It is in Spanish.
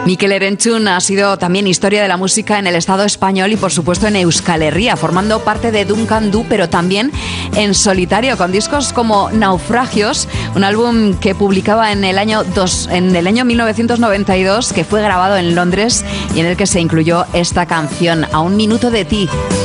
Mikel Erentzun ha sido también historia de la música en el Estado español y por supuesto en Euskal Herria, formando parte de Duncan Du, pero también en solitario, con discos como Naufragios, un álbum que publicaba en el año 1992, que fue grabado en Londres y en el que se incluyó esta canción, A un minuto de ti.